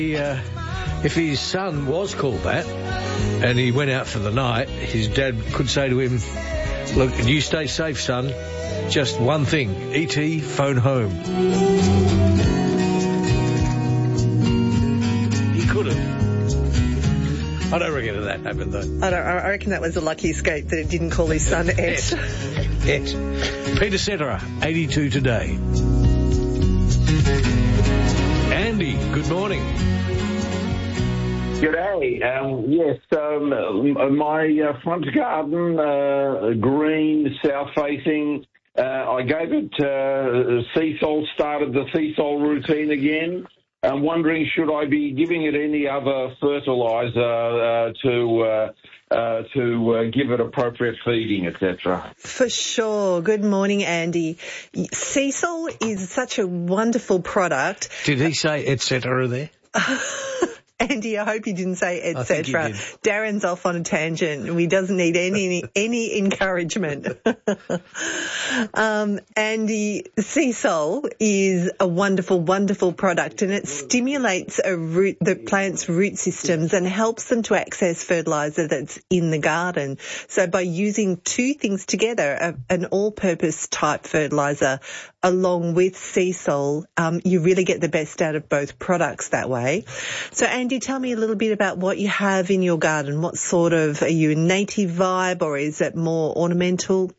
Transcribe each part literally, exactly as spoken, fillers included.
He, uh, if his son was called that and he went out for the night, his dad could say to him, look, you stay safe, son. Just one thing, E T, phone home. He could have. I don't reckon that happened, though. I, don't, I reckon that was a lucky escape that it didn't call his son Ed. Ed. Peter Cetera, eighty-two today. Andy, good morning. G'day. Um, yes, um, my uh, front garden, uh, green, south-facing, uh, I gave it uh, sea salt, started the sea salt routine again. I'm wondering, should I be giving it any other fertiliser uh, to uh, uh, to uh, give it appropriate feeding, et cetera? For sure. Good morning, Andy. Sea salt is such a wonderful product. Did he say et cetera there? Andy, I hope you didn't say et cetera. Darren's off on a tangent. He doesn't need any any encouragement. um, Andy, sea salt is a wonderful, wonderful product, and it stimulates a root, the plant's root systems and helps them to access fertiliser that's in the garden. So by using two things together, a, an all-purpose type fertiliser along with sea salt, um, you really get the best out of both products that way. So, Andy, tell me a little bit about what you have in your garden. What sort of, are you a native vibe or is it more ornamental?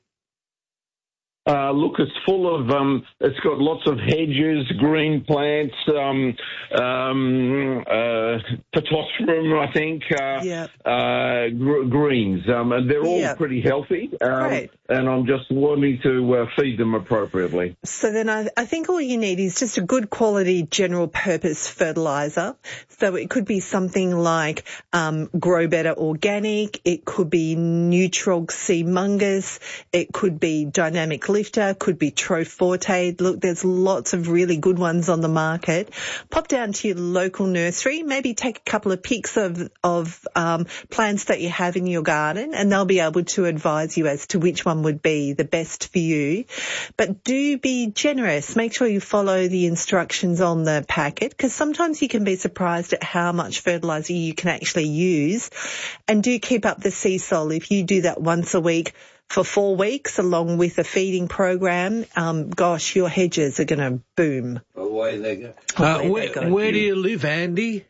Uh, look, it's full of, um, it's got lots of hedges, green plants, um, um, uh, potassium, I think, uh, yep. uh, gr- greens. Um, and they're all yep. pretty healthy. Um, Great. And I'm just wanting to uh, feed them appropriately. So then I, I think all you need is just a good quality general purpose fertiliser. So it could be something like um, Grow Better Organic. It could be Nutrog Sea Mungus. It could be Dynamic Lifter. Could be Troforte. Look, there's lots of really good ones on the market. Pop down to your local nursery. Maybe take a couple of pics of, of um, plants that you have in your garden, and they'll be able to advise you as to which one would be the best for you. But do be generous. Make sure you follow the instructions on the packet, because sometimes you can be surprised at how much fertiliser you can actually use. And do keep up the sea salt. If you do that once a week for four weeks along with a feeding program, um, gosh, your hedges are going to boom. Away they go. Uh, where go. where do you live, Andy?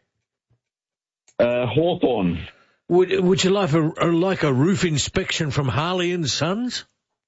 Uh, Hawthorne. Would, would you like a, like a roof inspection from Harley and Sons?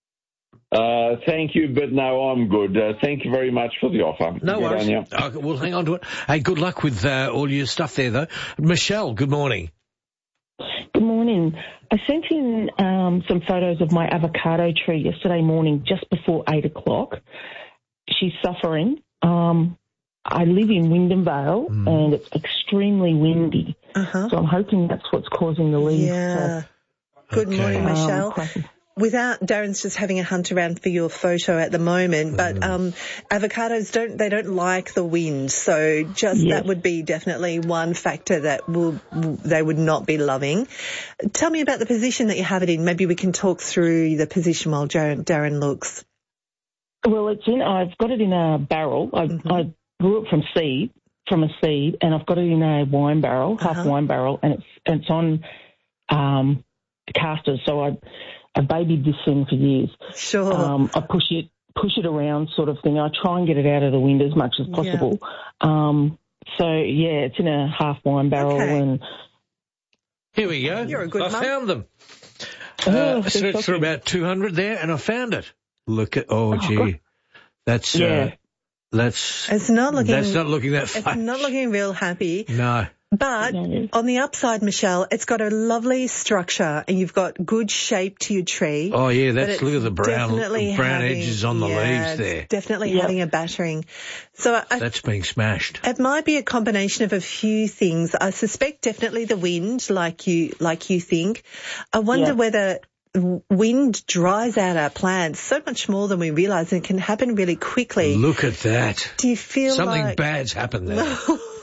Uh, thank you, but no, I'm good. Uh, thank you very much for the offer. No good worries. Uh, we'll hang on to it. Hey, good luck with uh, all your stuff there, though. Michelle, good morning. Good morning. I sent in um, some photos of my avocado tree yesterday morning, just before eight o'clock. She's suffering. Um, I live in Wyndham Vale, mm. and it's extremely windy. Uh-huh. So I'm hoping that's what's causing the leaves. Yeah. To, Good okay. morning, Michelle. Um, Without, Darren's just having a hunt around for your photo at the moment, but um, avocados don't, they don't like the wind, so just yes. that would be definitely one factor that will, they would not be loving. Tell me about the position that you have it in. Maybe we can talk through the position while Darren looks. Well, it's in, I've got it in a barrel. I, mm-hmm. I grew it from seed, from a seed, and I've got it in a wine barrel, half uh-huh. wine barrel, and it's, it's on um, casters, so I... I've babied this thing for years. Sure. Um, I push it, push it around sort of thing. I try and get it out of the wind as much as possible. Yeah. Um, so, yeah, it's in a half wine barrel. Okay. And here we go. You're a good I mum. found them. Oh, uh, I searched for about two hundred there, and I found it. Look at, oh, oh gee. God. That's, yeah. uh, that's, it's not looking, that's not looking that fun. It's not looking real happy. No. But on the upside, Michelle, it's got a lovely structure and you've got good shape to your tree. Oh, yeah, that's, look at the brown, brown having, edges on the yeah, leaves there. It's definitely yep. having a battering. So I, That's being smashed. It might be a combination of a few things. I suspect definitely the wind, like you, like you think. I wonder yep. whether wind dries out our plants so much more than we realise, and it can happen really quickly. Look at that. Do you feel something like... bad's happened there?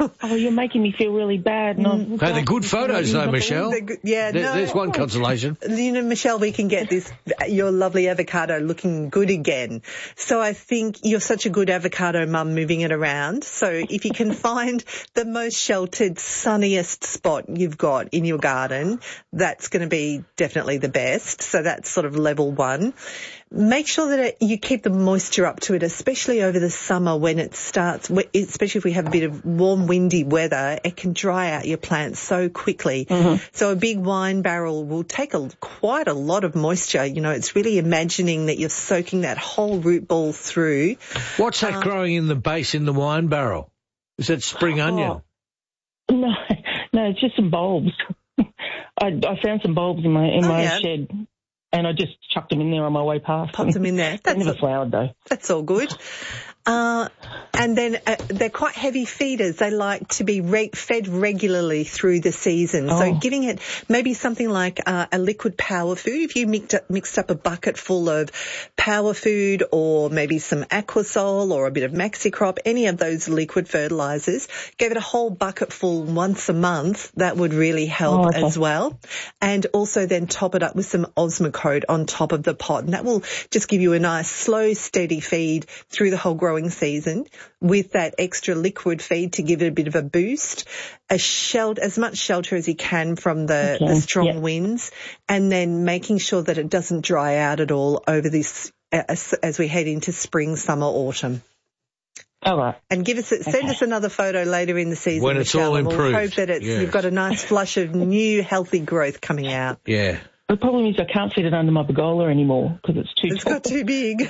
Oh, you're making me feel really bad. No, no, they're good photos though, Michelle. Good, yeah, there, no, there's one consolation. You know, Michelle, we can get this, your lovely avocado looking good again. So I think you're such a good avocado mum moving it around. So if you can find the most sheltered, sunniest spot you've got in your garden, that's going to be definitely the best. So that's sort of level one. Make sure that it, you keep the moisture up to it, especially over the summer when it starts, especially if we have a bit of warm, windy weather, it can dry out your plants so quickly. Mm-hmm. So a big wine barrel will take a, quite a lot of moisture. You know, it's really imagining that you're soaking that whole root ball through. What's that um, growing in the base in the wine barrel? Is that spring onion? Oh, no, no, it's just some bulbs. I, I found some bulbs in my in oh, my yeah. shed. And I just chucked them in there on my way past. Popped them in there. They never flowered though. That's all good. Uh, and then uh, they're quite heavy feeders. They like to be re- fed regularly through the season. Oh. So giving it maybe something like uh, a liquid power food. If you mixed up, mixed up a bucket full of power food or maybe some Aquasol or a bit of Maxicrop, any of those liquid fertilizers, gave it a whole bucket full once a month, that would really help oh, okay. as well. And also then top it up with some Osmocote on top of the pot. And that will just give you a nice slow, steady feed through the whole growing season with that extra liquid feed to give it a bit of a boost, a shelter, as much shelter as you can from the, okay. the strong yep. winds, and then making sure that it doesn't dry out at all over this as, as we head into spring, summer, autumn. All right. And give us, send okay. us another photo later in the season, when it's Michelle, all and improved. we'll hope that it's, yes. you've got a nice flush of new healthy growth coming out. Yeah. The problem is I can't fit it under my pergola anymore because it's too It's tall. got too big.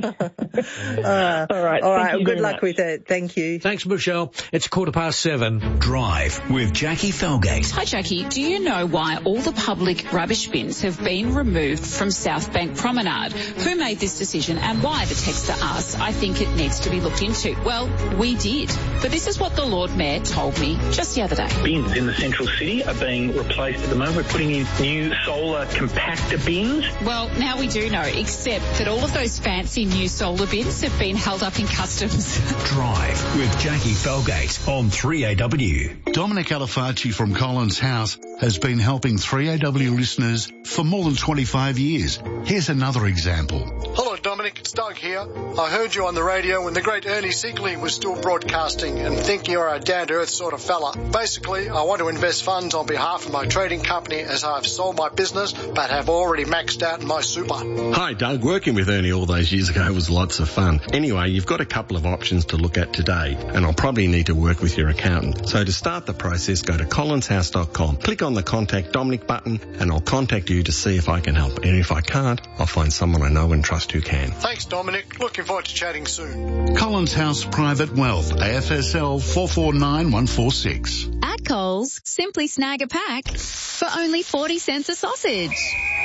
uh, all right. All right. Well, good luck much. with it. Thank you. Thanks, Michelle. It's quarter past seven. Drive with Jackie Felgate. Hi, Jackie. Do you know why all the public rubbish bins have been removed from South Bank Promenade? Who made this decision and why? The texter asks. I think it needs to be looked into. Well, we did. But this is what the Lord Mayor told me just the other day. Bins in the central city are being replaced at the moment. We're putting in new solar compactor bins. Well, now we do know, except that all of those fancy new solar bins have been held up in customs. Drive with Jackie Felgate on three A W. Dominic Alifacci from Collins House has been helping three A W listeners for more than twenty-five years. Here's another example. Hello, Dominic. It's Doug here. I heard you on the radio when the great Ernie Siegling was still broadcasting and think you're a down-to-earth sort of fella. Basically, I want to invest funds on behalf of my trading company as I've sold my business but have already maxed out my super. Hi, Doug. Working with Ernie all those years ago was lots of fun. Anyway, you've got a couple of options to look at today, and I'll probably need to work with your accountant. So to start the process, go to collins house dot com, click on the Contact Dominic button, and I'll contact you to see if I can help. And if I can't, I'll find someone I know and trust who can. Thanks, Dominic. Looking forward to chatting soon. Collins House Private Wealth, A F S L four four nine one four six. At Coles, simply snag a pack for only forty cents a sausage.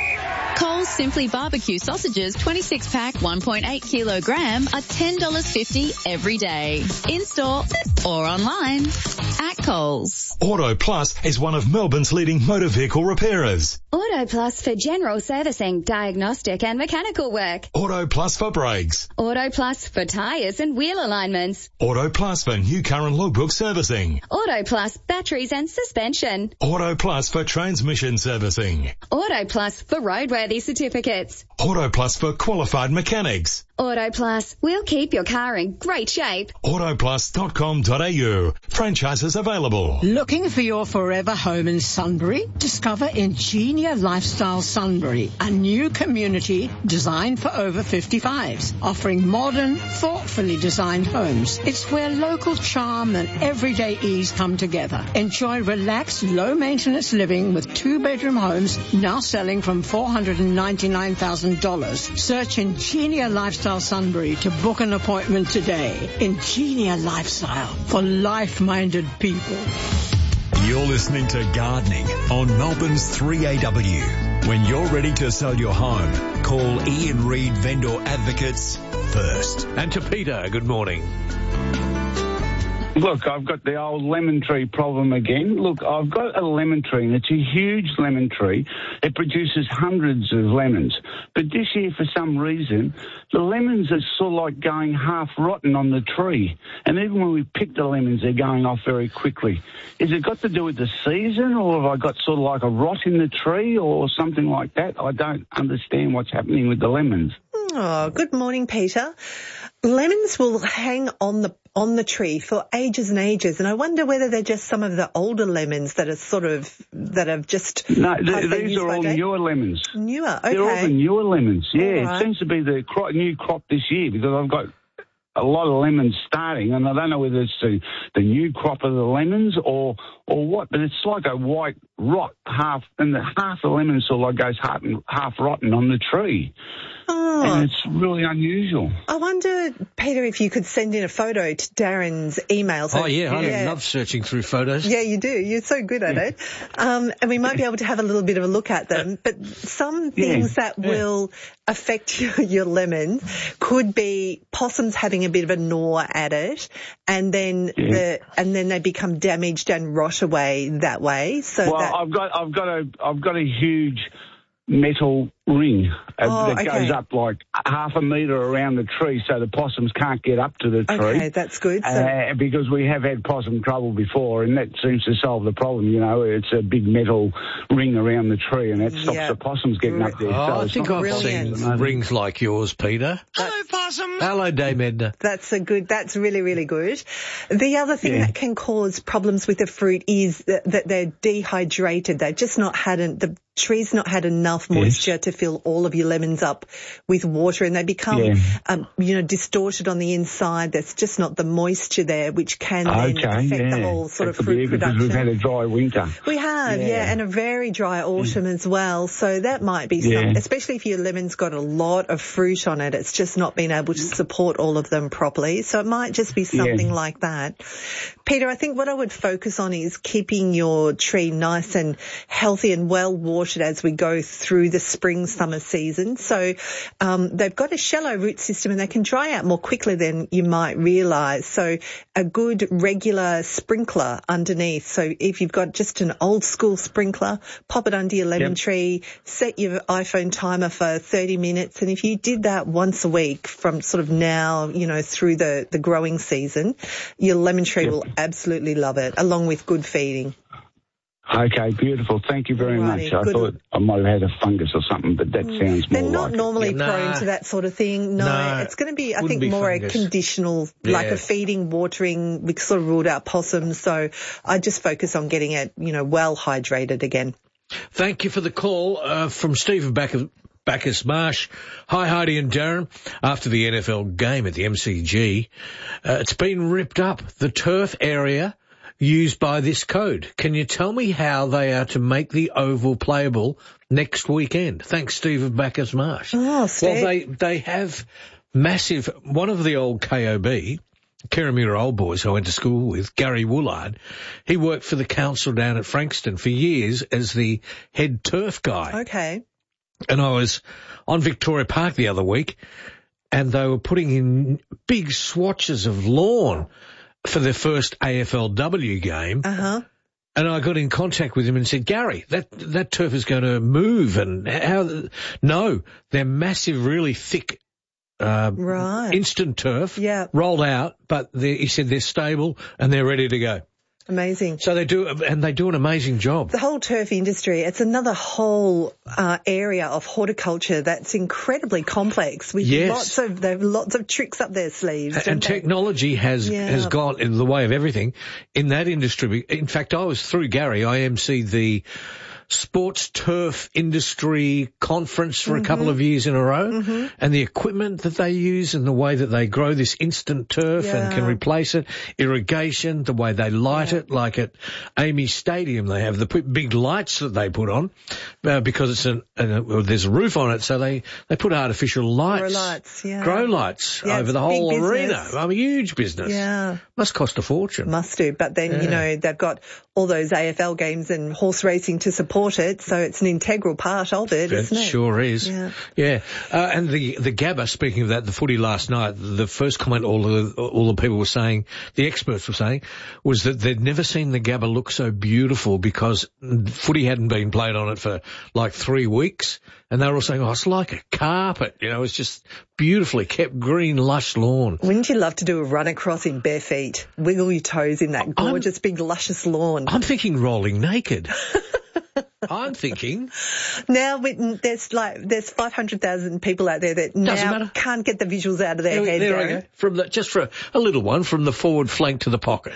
Coles Simply Barbecue Sausages twenty-six pack one point eight kilogram are ten dollars fifty every day. In-store or online at Coles. Auto Plus is one of Melbourne's leading motor vehicle repairers. Auto Plus for general servicing, diagnostic and mechanical work. Auto Plus for brakes. Auto Plus for tyres and wheel alignments. Auto Plus for new car and logbook servicing. Auto Plus batteries and suspension. Auto Plus for transmission servicing. Auto Plus for roadworthy certificates. Auto Plus for qualified mechanics. Auto Plus, we'll keep your car in great shape. auto plus dot com dot a u. Franchises available. Looking for your forever home in Sunbury? Discover Ingenia Lifestyle Sunbury, a new community designed for over fifty-fives, offering modern, thoughtfully designed homes. It's where local charm and everyday ease come together. Enjoy relaxed, low-maintenance living with two-bedroom homes now selling from four hundred ninety-nine thousand dollars. Search Ingenia Lifestyle Sunbury to book an appointment today. Ingenia Lifestyle for life-minded people. You're listening to Gardening on Melbourne's three A W. When you're ready to sell your home, call Ian Reid Vendor Advocates first. And to Peter, good morning. Look, I've got the old lemon tree problem again. Look, I've got a lemon tree, and it's a huge lemon tree. It produces hundreds of lemons. But this year, for some reason, the lemons are sort of like going half rotten on the tree. And even when we pick the lemons, they're going off very quickly. Is it got to do with the season, or have I got sort of like a rot in the tree or something like that? I don't understand what's happening with the lemons. Oh, good morning, Peter. Lemons will hang on the on the tree for ages and ages, and I wonder whether they're just some of the older lemons that are sort of that have just. No, th- these are all date. newer lemons. Newer, okay. They're all the newer lemons. Yeah, right. It seems to be the cro- new crop this year because I've got a lot of lemons starting, and I don't know whether it's the, the new crop of the lemons or or what, but it's like a white rot half, and the half the lemon sort of like goes half, half rotten on the tree. Oh. And it's really unusual. I wonder, Peter, if you could send in a photo to Darren's email. So, oh, yeah, I yeah. love searching through photos. Yeah, you do. You're so good at yeah. it. Um, and we might be able to have a little bit of a look at them. But some things yeah. that yeah. will affect your, your lemons could be possums having a bit of a gnaw at it, and then yeah. the and then they become damaged and rot away that way. So well, that... I've got I've got a I've got a huge metal ring uh, oh, that okay. goes up like half a metre around the tree so the possums can't get up to the tree. Okay, that's good. So... Uh, because we have had possum trouble before, and that seems to solve the problem, you know. It's a big metal ring around the tree, and that stops yeah. the possums getting up there. Oh, so I think I've brilliant. seen rings like yours, Peter. Hello, possums. Hello, Dame Edna. That's a good, that's really, really good. The other thing yeah. that can cause problems with the fruit is that, that they're dehydrated. They've just not had, an, the tree's not had enough moisture yes. to fill all of your lemons up with water, and they become, yeah. um, you know, distorted on the inside. There's just not the moisture there, which can then okay, affect yeah. the whole sort that of fruit because production. We've had a dry winter. We have, yeah, yeah and a very dry autumn mm. as well. So that might be yeah. some, especially if your lemon's got a lot of fruit on it. It's just not been able to support all of them properly. So it might just be something yeah. like that. Peter, I think what I would focus on is keeping your tree nice and healthy and well watered as we go through the spring summer season. So um, they've got a shallow root system and they can dry out more quickly than you might realise. So a good regular sprinkler underneath. So if you've got just an old school sprinkler, pop it under your lemon yep. tree, set your iPhone timer for thirty minutes, and if you did that once a week from sort of now, you know, through the, the growing season, your lemon tree yep. will absolutely love it, along with good feeding. Okay, beautiful. Thank you very Alrighty, much. I good. thought I might have had a fungus or something, but that mm. sounds They're more not like normally it. prone nah. to that sort of thing. No, no it's going to be, I think, be more fungus. a conditional, yeah. like a feeding, watering. We sort of ruled out possums, so I just focus on getting it, you know, well hydrated again. Thank you for the call uh, from Stephen Bacchus. Bacchus Marsh. Hi, Heidi and Darren. After the N F L game at the M C G, uh, it's been ripped up. The turf area used by this code. Can you tell me how they are to make the oval playable next weekend? Thanks, Stephen Bacchus Marsh. Oh, Steve. Well, they, they have massive, one of the old K O B, Kirramira Old Boys who I went to school with, Gary Woolard, he worked for the council down at Frankston for years as the head turf guy. Okay. And I was on Victoria Park the other week, and they were putting in big swatches of lawn for their first A F L W game. Uh-huh. And I got in contact with him and said, Gary, that that turf is going to move. And how? No, they're massive, really thick uh, right. instant turf yeah. rolled out, but he said they're stable and they're ready to go. Amazing. So they do, and they do an amazing job. The whole turf industry, it's another whole uh, area of horticulture that's incredibly complex with yes. lots of there are lots of tricks up their sleeves. And technology has yeah. has gone in the way of everything in that industry. In fact, I was through Gary. I emceed the sports turf industry conference for mm-hmm. a couple of years in a row, mm-hmm. and the equipment that they use and the way that they grow this instant turf yeah. and can replace it, irrigation, the way they light yeah. it, like at Amy Stadium they have the big lights that they put on uh, because it's an, an well, there's a roof on it, so they, they put artificial lights, grow lights, yeah. grow lights yeah, over the whole arena. Business. I'm a huge business. Yeah. Must cost a fortune. Must do, but then, yeah. you know, they've got all those A F L games and horse racing to support support it, so it's an integral part of it, It isn't it? sure is. Yeah. Yeah. Uh, and the, the Gabba, speaking of that, the footy last night, the first comment all the, all the people were saying, the experts were saying, was that they'd never seen the Gabba look so beautiful because footy hadn't been played on it for like three weeks. And they were all saying, oh, it's like a carpet. You know, it's just beautifully kept green, lush lawn. Wouldn't you love to do a run across in bare feet? Wiggle your toes in that gorgeous, I'm, big, luscious lawn. I'm thinking rolling naked. I'm thinking. Now, there's like, there's five hundred thousand people out there that Doesn't now matter. Can't get the visuals out of their there, head. There I go. From the, just for a, a little one, from the forward flank to the pocket.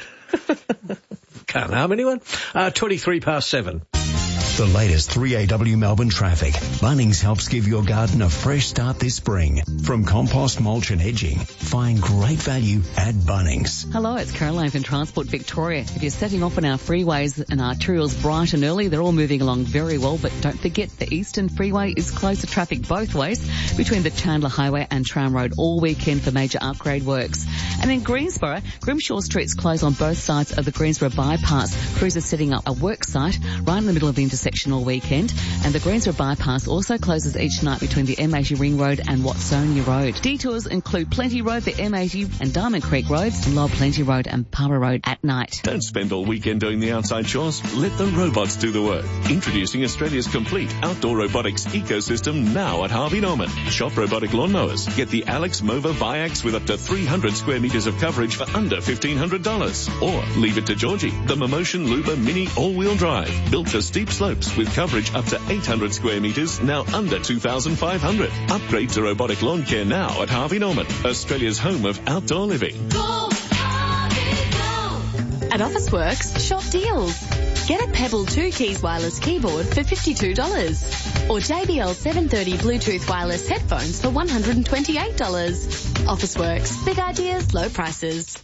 Can't harm anyone. Uh, twenty-three past seven. The latest three A W Melbourne traffic. Bunnings helps give your garden a fresh start this spring. From compost, mulch and edging, find great value at Bunnings. Hello, it's Caroline from Transport Victoria. If you're setting off on our freeways and arterials bright and early, they're all moving along very well, but don't forget the Eastern Freeway is closed to traffic both ways between the Chandler Highway and Tram Road all weekend for major upgrade works. And in Greensboro, Grimshaw Street's closed on both sides of the Greensboro bypass. Crews are setting up a work site right in the middle of the intersection all weekend, and the Greensboro bypass also closes each night between the M eighty Ring Road and Watsonia Road. Detours include Plenty Road, the M eighty and Diamond Creek Roads, and Lower Plenty Road and Palmer Road at night. Don't spend all weekend doing the outside chores. Let the robots do the work. Introducing Australia's complete outdoor robotics ecosystem now at Harvey Norman. Shop robotic lawnmowers. Get the Alex Mova Viax with up to three hundred square metres of coverage for under fifteen hundred dollars. Or leave it to Georgie, the Momotion Luba Mini all-wheel drive. Built for steep slopes with coverage up to eight hundred square metres, now under two thousand five hundred. Upgrade to robotic lawn care now at Harvey Norman, Australia's home of outdoor living. Go, Harvey, go. At Officeworks, shop deals. Get a Pebble two keys wireless keyboard for fifty-two dollars. Or J B L seven thirty Bluetooth wireless headphones for one hundred twenty-eight dollars. Officeworks, big ideas, low prices.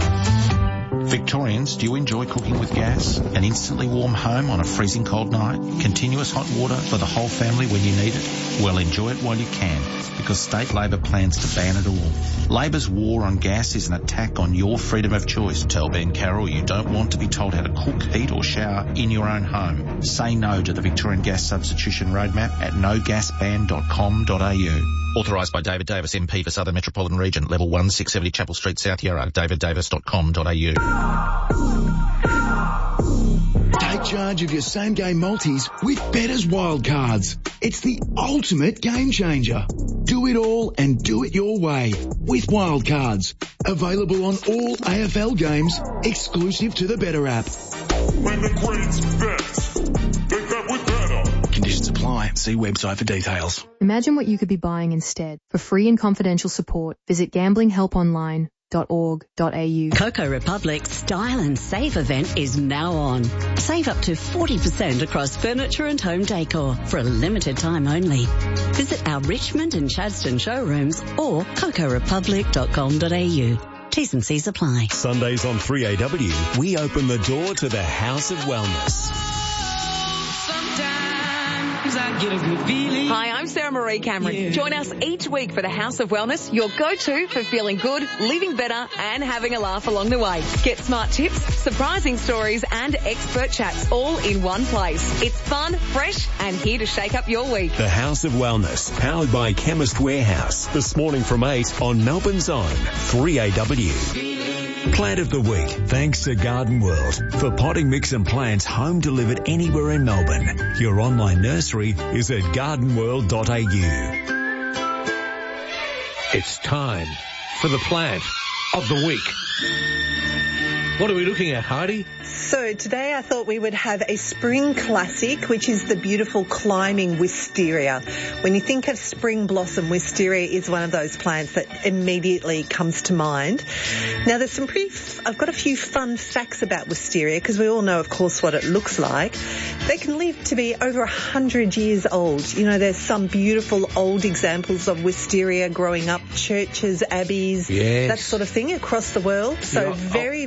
Victorians, do you enjoy cooking with gas? An instantly warm home on a freezing cold night? Continuous hot water for the whole family when you need it? Well, enjoy it while you can, because State Labor plans to ban it all. Labor's war on gas is an attack on your freedom of choice. Tell Ben Carroll you don't want to be told how to cook, heat or shower in your own home. Say no to the Victorian Gas Substitution Roadmap at no gas ban dot com dot a u. Authorised by David Davis, M P for Southern Metropolitan Region, Level one, six seventy Chapel Street, South Yarra, david davis dot com dot a u. Take charge of your same-game multis with Better's Wildcards. It's the ultimate game changer. Do it all and do it your way with Wildcards. Available on all A F L games, exclusive to the Better app. When the Queen's bet, they bet with Better. Conditions apply. See website for details. Imagine what you could be buying instead. For free and confidential support, visit gambling help online dot org dot a u. Coco Republic's Style and Save event is now on. Save up to forty percent across furniture and home decor for a limited time only. Visit our Richmond and Chadstone showrooms or coco republic dot com dot a u. T's and C's apply. Sundays on three A W, we open the door to the House of Wellness. I get a good feeling. Hi, I'm Sarah Marie Cameron. Yeah. Join us each week for the House of Wellness, your go-to for feeling good, living better, and having a laugh along the way. Get smart tips, surprising stories, and expert chats all in one place. It's fun, fresh, and here to shake up your week. The House of Wellness, powered by Chemist Warehouse. This morning from eight on Melbourne's own three A W. Plant of the Week, thanks to Garden World. For potting mix and plants home delivered anywhere in Melbourne. Your online nursery is at garden world dot a u. It's time for the plant of the week. What are we looking at, Heidi? So today I thought we would have a spring classic, which is the beautiful climbing wisteria. When you think of spring blossom, wisteria is one of those plants that immediately comes to mind. Now there's some pretty, f- I've got a few fun facts about wisteria because we all know, of course, what it looks like. They can live to be over a hundred years old. You know, there's some beautiful old examples of wisteria growing up, churches, abbeys, yes. that sort of thing across the world. So Yeah, very, very long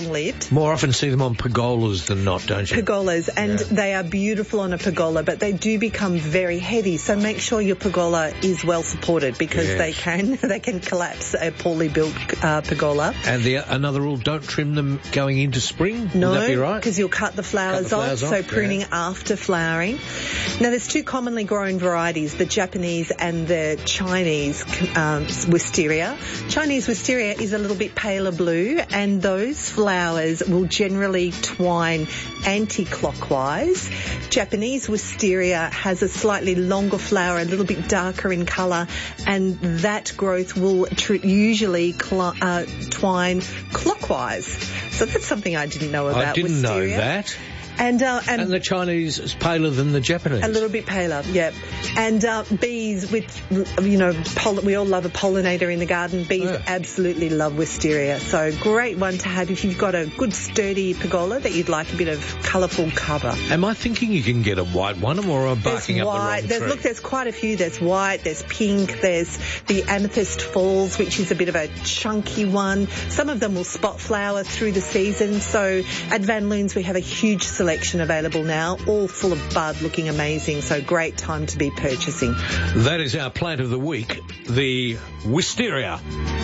long-lived. More often see them on pergolas than not, don't you? Pergolas, and Yeah. they are beautiful on a pergola, but they do become very heavy. So make sure your pergola is well supported because Yes. they can they can collapse a poorly built uh, pergola. And the another rule, don't trim them going into spring. No, Would that be right? because you'll cut the flowers, Cut the flowers off, off, so pruning yeah. after flowering. Now, there's two commonly grown varieties, the Japanese and the Chinese um, wisteria. Chinese wisteria is a little bit paler blue, and those flowers will generally twine anti-clockwise. Japanese wisteria has a slightly longer flower, a little bit darker in colour, and that growth will tr- usually cl- uh, twine clockwise. So that's something I didn't know about I didn't know wisteria. that. And, uh, and And the Chinese is paler than the Japanese. a little bit paler, yeah. And uh, bees with, you know, poll- we all love a pollinator in the garden. Bees Yeah. absolutely love wisteria. So great one to have if you've got a good sturdy pergola that you'd like a bit of colourful cover. Am I thinking you can get a white one, or am I barking There's up white. the There's, wrong look, tree? there's quite a few. There's white, there's pink, there's the amethyst falls, which is a bit of a chunky one. Some of them will spot flower through the season. So at Van Loon's we have a huge selection available now, all full of bud, looking amazing. So great time to be purchasing. That is our plant of the week, the wisteria.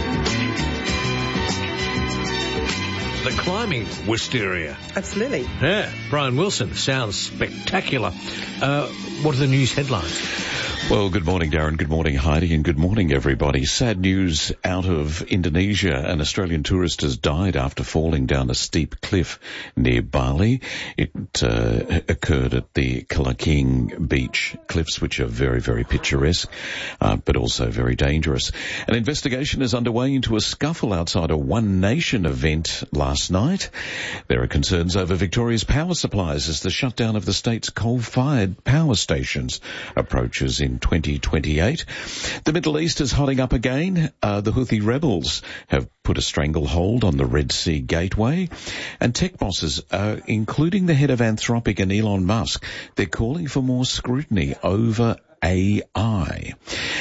The climbing wisteria. Absolutely. Yeah, Brian Wilson, sounds spectacular. Uh, what are the news headlines? Well, good morning, Darren. Good morning, Heidi, and good morning, everybody. Sad news out of Indonesia. An Australian tourist has died after falling down a steep cliff near Bali. It uh, occurred at the Kalaking Beach cliffs, which are very, very picturesque, uh, but also very dangerous. An investigation is underway into a scuffle outside a One Nation event last night. There are concerns over Victoria's power supplies as the shutdown of the state's coal-fired power stations approaches in twenty twenty-eight. The Middle East is hotting up again. Uh, the Houthi rebels have put a stranglehold on the Red Sea Gateway. And tech bosses, uh, including the head of Anthropic and Elon Musk, they're calling for more scrutiny over A I.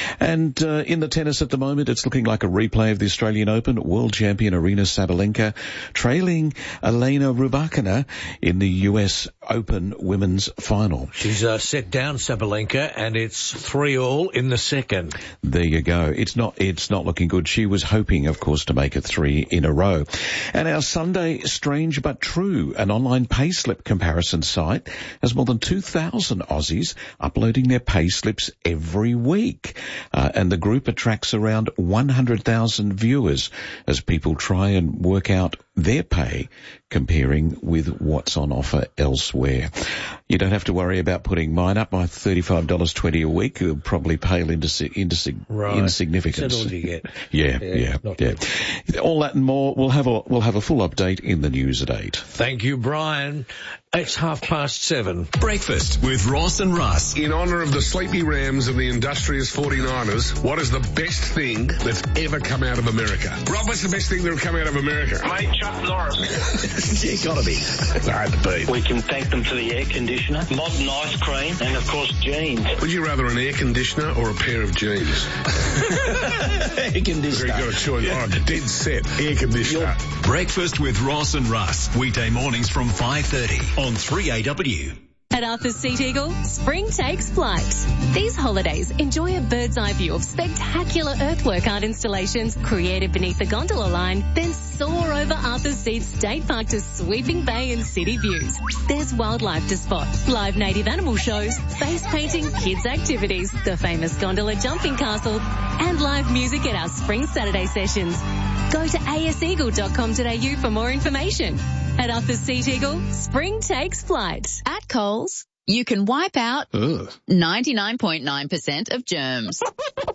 And uh, in the tennis at the moment, it's looking like a replay of the Australian Open. World champion Aryna Sabalenka trailing Elena Rybakina in the U S Open women's final. She's uh, set down Sabalenka, and it's three all in the second. There you go. It's not, it's not looking good. She was hoping, of course, to make it three in a row. And our Sunday Strange But True, an online payslip comparison site, has more than two thousand Aussies uploading their payslips every week. Uh, and the group attracts around one hundred thousand viewers as people try and work out their pay comparing with what's on offer elsewhere. You don't have to worry about putting mine up. My thirty-five dollars twenty a week will probably pale into, into Right. insignificance. Is that all you get? Yeah, Yeah, yeah, not yeah. All that and more. We'll have a we'll have a full update in the news at eight. Thank you, Brian. It's half past seven. Breakfast with Ross and Russ. In honour of the Sleepy Rams and the industrious forty-niners, what is the best thing that's ever come out of America? Rob, what's the best thing that's come out of America? Mate, Chuck Norris. Yeah, gotta be. It's hard to beat. We can thank them for the air conditioner, modern ice cream, and of course jeans. Would you rather an air conditioner or a pair of jeans? Air conditioner. You've got a choice. Yeah. Oh, dead set. Air conditioner. Breakfast with Ross and Russ. Weekday mornings from five thirty on three A W. At Arthur's Seat Eagle, spring takes flight. These holidays, enjoy a bird's eye view of spectacular earthwork art installations created beneath the gondola line, then soar over Arthur's Seat State Park to sweeping bay and city views. There's wildlife to spot, live native animal shows, face painting, kids activities, the famous gondola jumping castle, and live music at our spring Saturday sessions. Go to a s eagle dot com dot a u for more information. At Arthur's Seat Eagle, spring takes flight. At Coles, you can wipe out ninety-nine point nine percent of germs.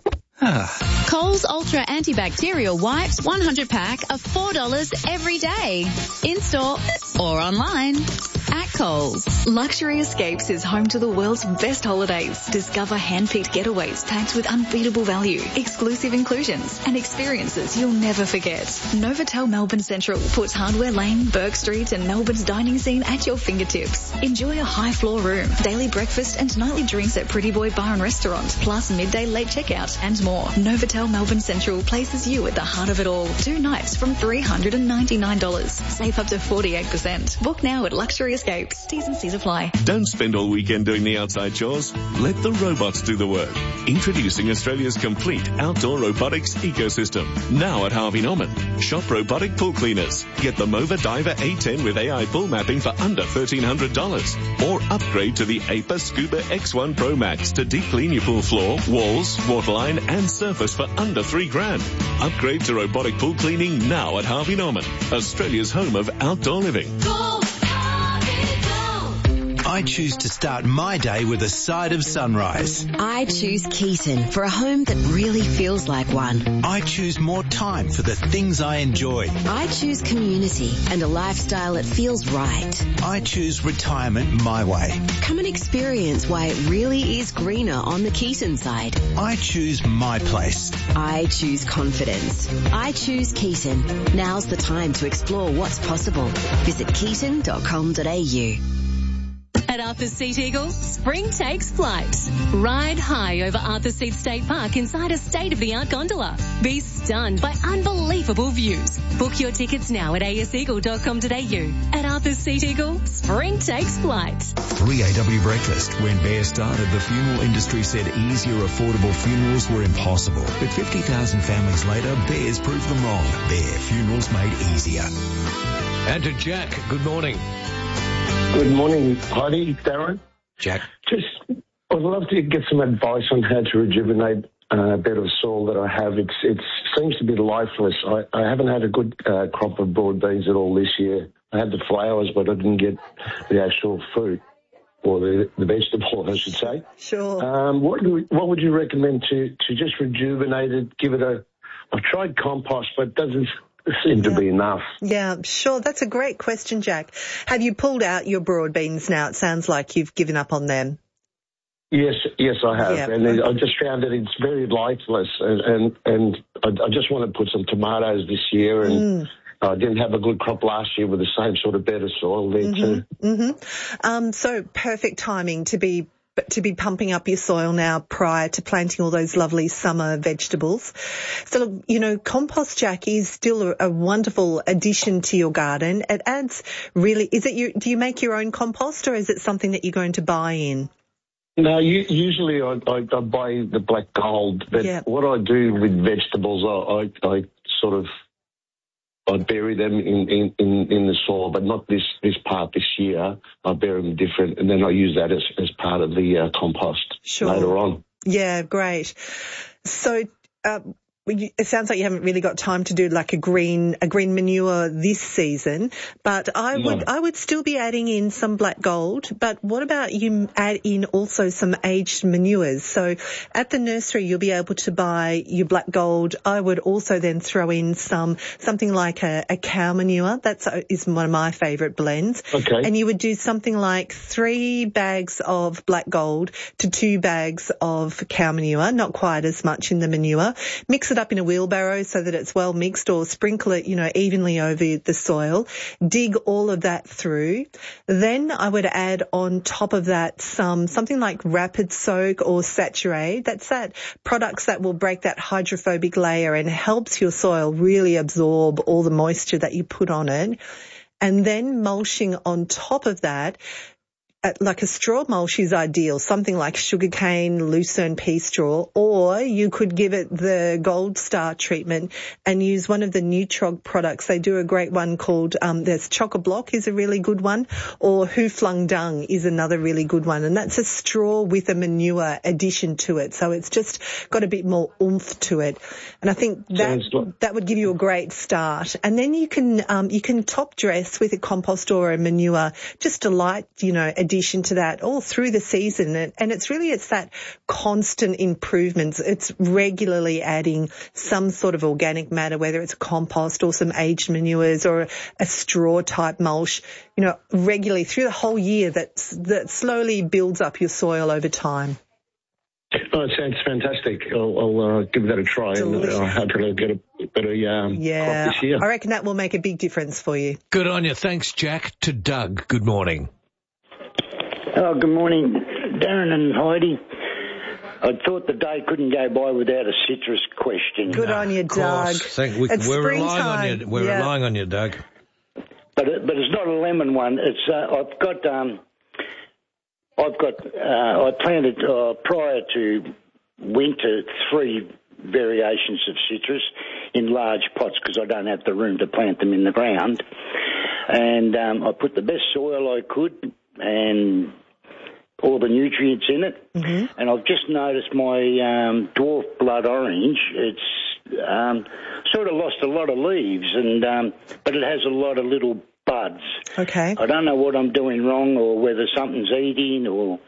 Coles Ultra Antibacterial Wipes one hundred pack are four dollars every day. In store or online. at Coles. Luxury Escapes is home to the world's best holidays. Discover hand-picked getaways packed with unbeatable value, exclusive inclusions, and experiences you'll never forget. Novotel Melbourne Central puts Hardware Lane, Burke Street, and Melbourne's dining scene at your fingertips. Enjoy a high-floor room, daily breakfast, and nightly drinks at Pretty Boy Bar and Restaurant, plus midday late checkout and more. Novotel Melbourne Central places you at the heart of it all. Two nights from three hundred ninety-nine dollars. Save up to forty-eight percent. Book now at Luxury Escapes. T's and C's apply. Don't spend all weekend doing the outside chores. Let the robots do the work. Introducing Australia's complete outdoor robotics ecosystem. Now at Harvey Norman. Shop robotic pool cleaners. Get the Mova Diver A ten with A I pool mapping for under thirteen hundred dollars. Or upgrade to the A P A Scuba X one Pro Max to deep clean your pool floor, walls, waterline and surface for under three grand. Upgrade to robotic pool cleaning now at Harvey Norman, Australia's home of outdoor living. Go, Harvey, go. I choose to start my day with a side of sunrise. I choose Keaton for a home that really feels like one. I choose more time for the things I enjoy. I choose community and a lifestyle that feels right. I choose retirement my way. Come and experience why it really is greener on the Keaton side. I choose my place. I choose confidence. I choose Keaton. Now's the time to explore what's possible. Visit keaton dot com dot a u. At Arthur's Seat Eagle, spring takes flight. Ride high over Arthur's Seat State Park inside a state-of-the-art gondola. Be stunned by unbelievable views. Book your tickets now at a s eagle dot com dot a u. At Arthur's Seat Eagle, spring takes flight. three A W Breakfast. When Bear started, the funeral industry said easier, affordable funerals were impossible. But fifty thousand families later, Bears proved them wrong. Bear, funerals made easier. And to Jack, good morning. Good morning, Heidi, Darren. Jack. Just, I'd love to get some advice on how to rejuvenate uh, a bed of soil that I have. It's it seems to be lifeless. I, I haven't had a good uh, crop of broad beans at all this year. I had the flowers, but I didn't get the actual fruit or the, the vegetable, I should say. Sure. Um, what do we, what would you recommend to, to just rejuvenate it, give it a... I've tried compost, but it doesn't seem to yeah. be enough. Yeah, sure. That's a great question, Jack. Have you pulled out your broad beans now? It sounds like you've given up on them. Yes, yes, I have, yeah. and I just found that it's very lifeless, and and, and I, I just want to put some tomatoes this year, and mm. I didn't have a good crop last year with the same sort of bed of soil there mm-hmm. too. Mm-hmm. Um, so perfect timing to be to be pumping up your soil now prior to planting all those lovely summer vegetables. So, look, you know, compost, Jack, is still a, a wonderful addition to your garden. It adds really, is it you, do you make your own compost or is it something that you're going to buy in? No, you, usually I, I, I buy the black gold, but yeah. what I do with vegetables, I, I, I sort of I bury them in, in, in, in the soil, but not this, this part this year. I bury them different, and then I use that as, as part of the uh, compost sure. later on. Yeah, great. So uh, it sounds like you haven't really got time to do like a green a green manure this season, but I would no. I would still be adding in some black gold. But what about you add in also some aged manures? So at the nursery you'll be able to buy your black gold. I would also then throw in some something like a, a cow manure. That's is one of my favourite blends. Okay. And you would do something like three bags of black gold to two bags of cow manure, not quite as much in the manure. Mix it up in a wheelbarrow so that it's well mixed, or sprinkle it, you know, evenly over the soil. Dig all of that through. Then I would add on top of that some, something like Rapid Soak or Saturate. That's that products that will break that hydrophobic layer and helps your soil really absorb all the moisture that you put on it. And then mulching on top of that, like a straw mulch is ideal, something like sugarcane, lucerne pea straw, or you could give it the Gold Star treatment and use one of the Nutrog products. They do a great one called, um, there's Chock-a-Block is a really good one, or Who Flung Dung is another really good one. And that's a straw with a manure addition to it. So it's just got a bit more oomph to it. And I think that, like- that would give you a great start. And then you can, um, you can top dress with a compost or a manure, just a light, you know, addition addition to that all through the season. And, and it's really, it's that constant improvements. It's regularly adding some sort of organic matter, whether it's compost or some aged manures or a straw type mulch, you know, regularly through the whole year that, that slowly builds up your soil over time. Oh, it sounds fantastic. I'll, I'll uh, give that a try. Delicious. And uh, hopefully I'll get a better um, yeah, crop this year. I reckon that will make a big difference for you. Good on you. Thanks, Jack. To Doug, good morning. Oh, good morning, Darren and Heidi. I thought the day couldn't go by without a citrus question. Good on you, Doug. Thank, we, it's we're springtime. relying on you. We're yeah. relying on you, Doug. But it, but it's not a lemon one. It's uh, I've got um, I've got uh, I planted uh, prior to winter three variations of citrus in large pots because I don't have the room to plant them in the ground, and um, I put the best soil I could and all the nutrients in it, mm-hmm. and I've just noticed my um, dwarf blood orange, it's um, sort of lost a lot of leaves, and um, but it has a lot of little buds. Okay. I don't know what I'm doing wrong or whether something's eating or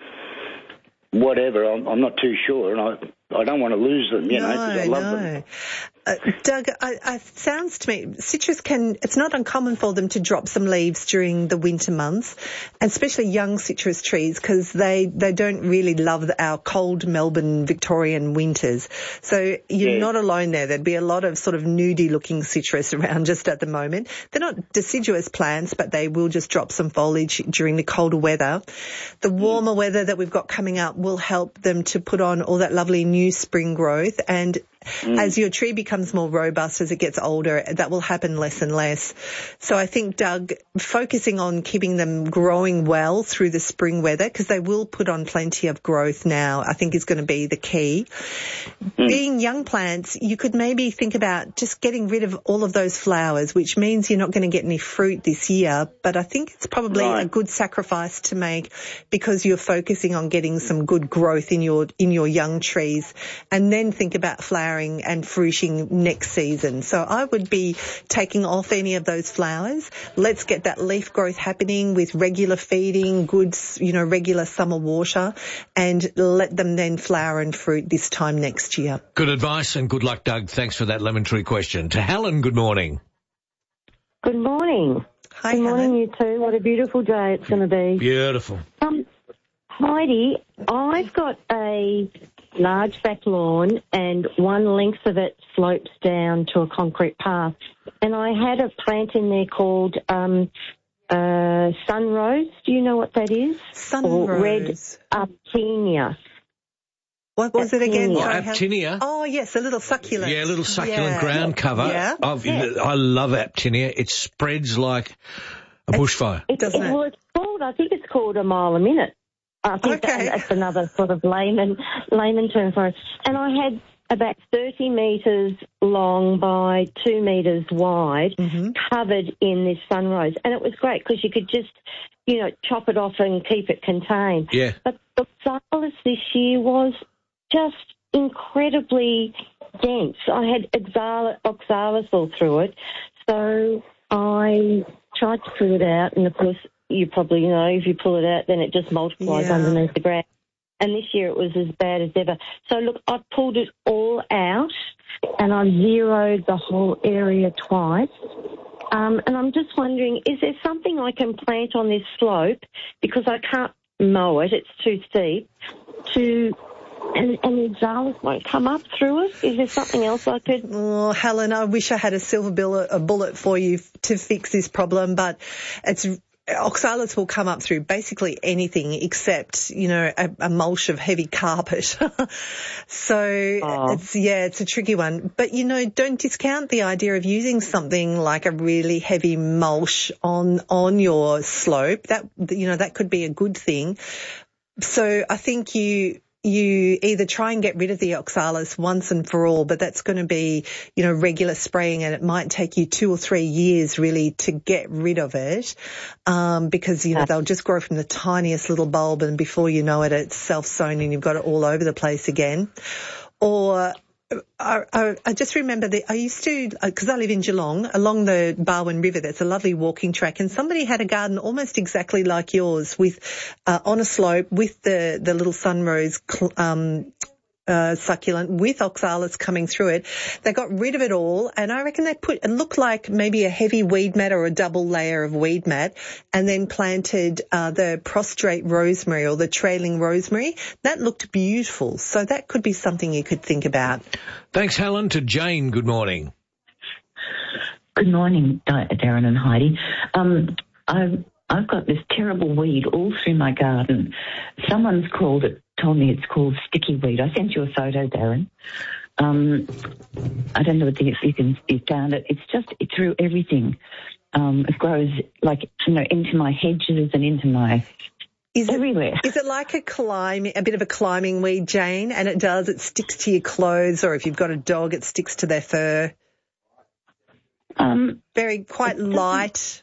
whatever. I'm, I'm not too sure, and I, I don't want to lose them, you no, know, because I love no. them. Uh, Doug, I, I, it sounds to me, citrus can, it's not uncommon for them to drop some leaves during the winter months, and especially young citrus trees, because they, they don't really love the, our cold Melbourne Victorian winters. So you're yeah. not alone there. There'd be a lot of sort of nudie looking citrus around just at the moment. They're not deciduous plants, but they will just drop some foliage during the colder weather. The warmer mm. weather that we've got coming up will help them to put on all that lovely new spring growth, and Mm. as your tree becomes more robust as it gets older, that will happen less and less. So I think, Doug, focusing on keeping them growing well through the spring weather, because they will put on plenty of growth now, I think is going to be the key. Mm. Being young plants, you could maybe think about just getting rid of all of those flowers, which means you're not going to get any fruit this year. But I think it's probably right. a good sacrifice to make because you're focusing on getting some good growth in your in your young trees, and then think about flowering and fruiting next season. So I would be taking off any of those flowers. Let's get that leaf growth happening with regular feeding, good, you know, regular summer water, and let them then flower and fruit this time next year. Good advice and good luck, Doug. Thanks for that lemon tree question. To Helen, good morning. Good morning. Hi, Good morning, Helen. you two. What a beautiful day it's going to be. Beautiful. Um, Heidi, I've got a large back lawn and one length of it slopes down to a concrete path. And I had a plant in there called um, uh, sunrose. Do you know what that is? Sunrose. Or red aptinia. What was it again? Oh, Aptinia. Oh, yes, a little succulent. Yeah, a little succulent yeah. ground cover. Yeah. I've, yeah. I love Aptinia. It spreads like a bushfire. It, Doesn't it? Well, it's called, I think it's called a mile a minute. I think okay. that, that's another sort of layman layman term for it. And I had about thirty metres long by two metres wide, mm-hmm. covered in this sunrose. And it was great because you could just, you know, chop it off and keep it contained. Yeah. But the oxalis this year was just incredibly dense. I had oxalis, oxalis all through it. So I tried to pull it out, and of course, you probably know if you pull it out, then it just multiplies yeah. underneath the ground. And this year it was as bad as ever. So, look, I pulled it all out and I zeroed the whole area twice. Um, and I'm just wondering, is there something I can plant on this slope, because I can't mow it, it's too steep, to... And, and the oxalis won't come up through it? Is there something else I could... Oh, Helen, I wish I had a silver bullet, a bullet for you to fix this problem, but it's... Oxalis will come up through basically anything except, you know, a, a mulch of heavy carpet. so, oh. it's, yeah, it's a tricky one. But, you know, don't discount the idea of using something like a really heavy mulch on, on your slope. That, you know, that could be a good thing. So I think you... you either try and get rid of the oxalis once and for all, but that's going to be, you know, regular spraying, and it might take you two or three years really to get rid of it, um, because, you know, they'll just grow from the tiniest little bulb, and before you know it, it's self-sown and you've got it all over the place again. Or I, I, I just remember that I used to, because I live in Geelong, along the Barwon River, there's a lovely walking track, and somebody had a garden almost exactly like yours, with uh, on a slope with the, the little sunrose um, uh, succulent with oxalis coming through it. They got rid of it all, and I reckon they put, it looked like maybe a heavy weed mat or a double layer of weed mat, and then planted uh, the prostrate rosemary or the trailing rosemary. That looked beautiful. So that could be something you could think about. Thanks, Helen. To Jane, good morning. Good morning, Darren and Heidi. Um, I've, I've got this terrible weed all through my garden. Someone's called it, told me it's called sticky weed. I sent you a photo, Darren. Um, I don't know if you can you found it. It's just it's through everything. Um, it grows like, you know, into my hedges and into my Is it, everywhere. Is it like a climb, a bit of a climbing weed, Jane? And it does, it sticks to your clothes, or if you've got a dog, it sticks to their fur. Um, Very quite it light.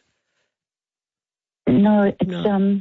No, it's No. um,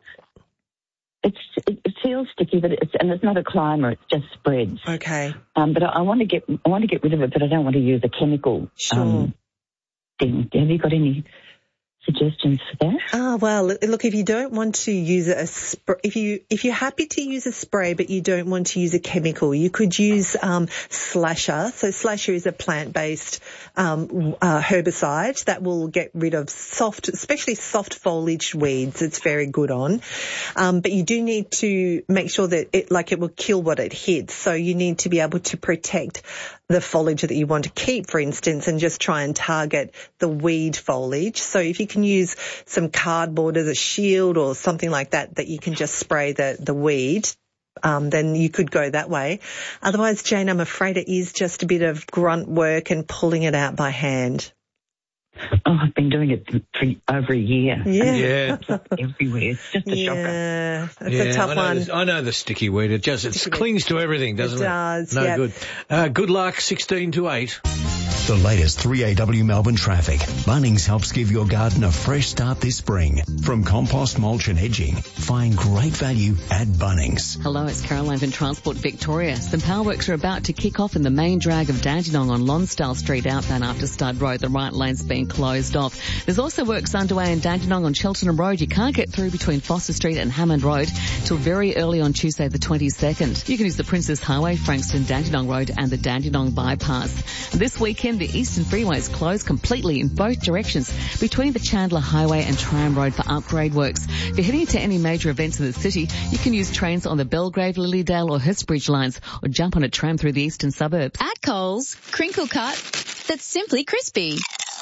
it's it, it feels sticky, but it's and it's not a climber. It just spreads. Okay. Um, but I, I want to get I want to get rid of it, but I don't want to use a chemical Sure. um thing. Have you got any suggestions for that? Ah, well, look, if you don't want to use a spray, if you if you're happy to use a spray but you don't want to use a chemical, you could use um, Slasher. So Slasher is a plant-based um, uh, herbicide that will get rid of soft, especially soft foliage weeds. It's very good on, um, but you do need to make sure that it like it will kill what it hits. So you need to be able to protect the foliage that you want to keep, for instance, and just try and target the weed foliage. So if you can use some cardboard as a shield or something like that, that you can just spray the, the weed, um, then you could go that way. Otherwise, Jane, I'm afraid it is just a bit of grunt work and pulling it out by hand. Oh, I've been doing it for over a year. Yeah. Yeah. Everywhere. It's just a shocker. Yeah, it's yeah, a tough I know one. The, I know the sticky weed. It just it clings to everything, doesn't it? It does, No yep. good. Uh, good luck, sixteen to eight. The latest three A W Melbourne traffic. Bunnings helps give your garden a fresh start this spring. From compost, mulch and edging, find great value at Bunnings. Hello, it's Caroline from Transport Victoria. Some power works are about to kick off in the main drag of Dandenong on Lonsdale Street outbound after Stud Road. The right lane's been closed off. There's also works underway in Dandenong on Cheltenham Road. You can't get through between Foster Street and Hammond Road till very early on Tuesday the twenty-second. You can use the Princess Highway, Frankston, Dandenong Road and the Dandenong Bypass. This weekend, the Eastern Freeway is closed completely in both directions between the Chandler Highway and Tram Road for upgrade works. If you're heading to any major events in the city, you can use trains on the Belgrave, Lilydale or Hurstbridge lines or jump on a tram through the eastern suburbs. At Coles, crinkle cut that's simply crispy.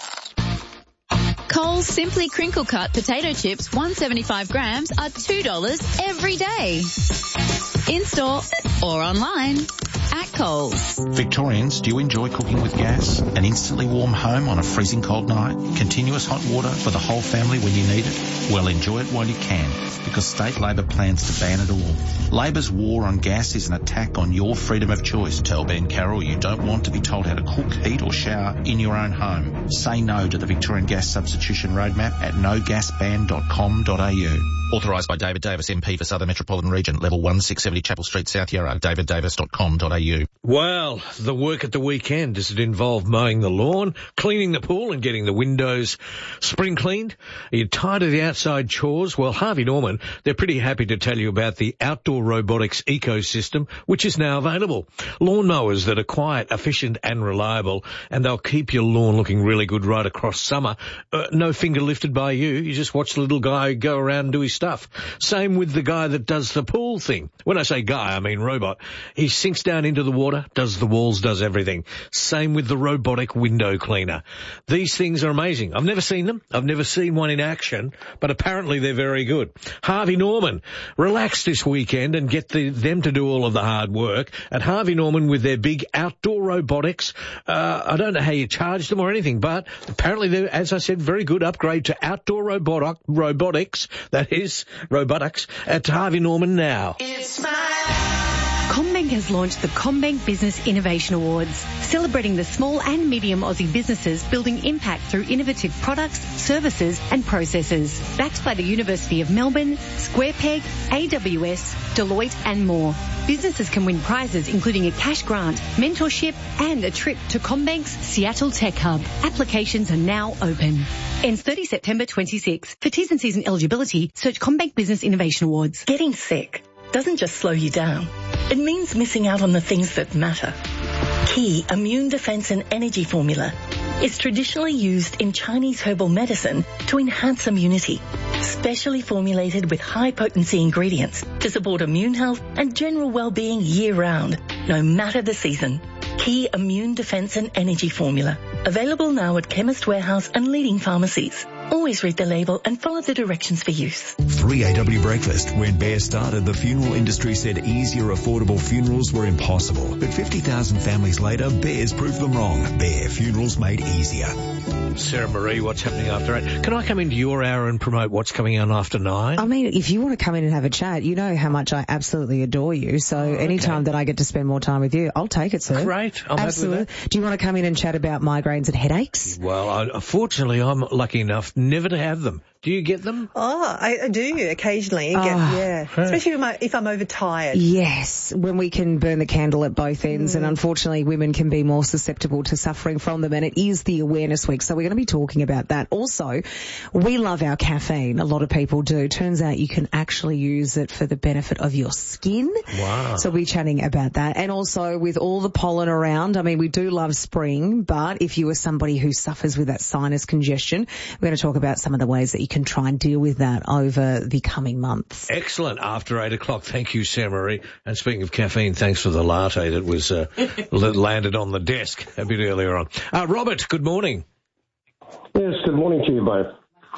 Coles Simply Crinkle Cut potato chips, one hundred seventy-five grams, are two dollars every day. In-store or online at Coles. Victorians, do you enjoy cooking with gas? An instantly warm home on a freezing cold night? Continuous hot water for the whole family when you need it? Well, enjoy it while you can, because State Labor plans to ban it all. Labor's war on gas is an attack on your freedom of choice. Tell Ben Carroll you don't want to be told how to cook, heat or shower in your own home. Say no to the Victorian Gas Substitution Roadmap at no gas ban dot com dot a u. Authorised by David Davis, M P for Southern Metropolitan Region, level one, six seventy Chapel Street, South Yarra, david davis dot com dot a u. Well, the work at the weekend, does it involve mowing the lawn, cleaning the pool and getting the windows spring cleaned? Are you tired of the outside chores? Well, Harvey Norman, they're pretty happy to tell you about the outdoor robotics ecosystem, which is now available. Lawn mowers that are quiet, efficient and reliable, and they'll keep your lawn looking really good right across summer. Uh, no finger lifted by you. You just watch the little guy go around and do his stuff. Same with the guy that does the pool thing. When I say guy, I mean robot. He sinks down into the water, does the walls, does everything. Same with the robotic window cleaner. These things are amazing. I've never seen them. I've never seen one in action, but apparently they're very good. Harvey Norman, relax this weekend and get the, them to do all of the hard work at Harvey Norman with their big outdoor robotics. Uh, I don't know how you charge them or anything, but apparently they're, as I said, very good upgrade to outdoor robotic, robotics, that is, robotics, at Harvey Norman now. It's my CommBank has launched the CommBank Business Innovation Awards, celebrating the small and medium Aussie businesses building impact through innovative products, services and processes. Backed by the University of Melbourne, SquarePeg, A W S, Deloitte and more. Businesses can win prizes including a cash grant, mentorship and a trip to CommBank's Seattle Tech Hub. Applications are now open. Ends thirtieth September twenty-six. For T's and C's and eligibility, search CommBank Business Innovation Awards. Getting sick doesn't just slow you down. It means missing out on the things that matter. Key Immune Defense and Energy Formula is traditionally used in Chinese herbal medicine to enhance immunity, specially formulated with high-potency ingredients to support immune health and general well-being year-round, no matter the season. Key Immune Defense and Energy Formula. Available now at Chemist Warehouse and leading pharmacies. Always read the label and follow the directions for use. three A W Breakfast. When Bear started, the funeral industry said easier, affordable funerals were impossible. But fifty thousand families later, Bears proved them wrong. Bear Funerals made easier. Sarah Marie, what's happening after eight? Can I come into your hour and promote what's coming on after nine? I mean, if you want to come in and have a chat, you know how much I absolutely adore you. So oh, okay. anytime that I get to spend more time with you, I'll take it, sir. Great. I'm absolutely. happy with that. Do you want to come in and chat about migraines and headaches? Well, I, unfortunately, I'm lucky enough never to have them. Do you get them? Oh, I, I do occasionally. I get, Oh. yeah, especially if I'm, if I'm overtired. Yes, when we can burn the candle at both ends, Mm. and unfortunately women can be more susceptible to suffering from them, and it is the awareness week, so we're going to be talking about that. Also, we love our caffeine. A lot of people do. Turns out you can actually use it for the benefit of your skin. Wow. So we'll be chatting about that. And also with all the pollen around, I mean, we do love spring, but if you are somebody who suffers with that sinus congestion, we're going to talk about some of the ways that you can try and deal with that over the coming months. Excellent. After eight o'clock. Thank you, Sarah Marie. And speaking of caffeine, thanks for the latte that was uh, landed on the desk a bit earlier on. Uh, Robert, good morning. Yes, good morning to you both.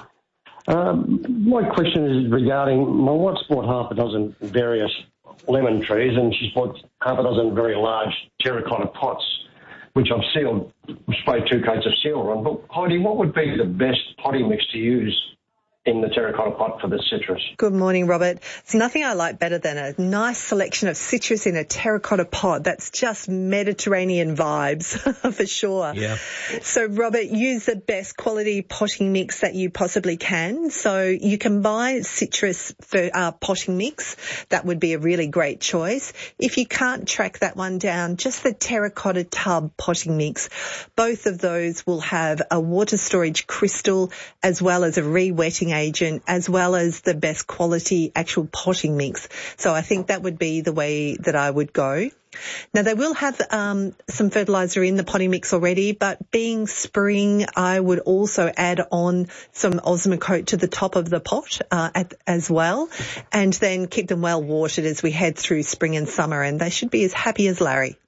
Um, my question is regarding, my wife's bought half a dozen various lemon trees, and she's bought half a dozen very large terracotta pots, which I've sealed, sprayed two coats of sealer on. But Heidi, what would be the best potting mix to use in the terracotta pot for the citrus? Good morning, Robert. There's nothing I like better than a nice selection of citrus in a terracotta pot. That's just Mediterranean vibes for sure. Yeah. So, Robert, use the best quality potting mix that you possibly can. So you can buy citrus for uh, potting mix. That would be a really great choice. If you can't track that one down, just the terracotta tub potting mix. Both of those will have a water storage crystal as well as a re-wetting agent, as well as the best quality actual potting mix. So I think that would be the way that I would go. Now, they will have um, some fertiliser in the potting mix already, but being spring, I would also add on some Osmocote to the top of the pot uh, at, as well, and then keep them well watered as we head through spring and summer, and they should be as happy as Larry.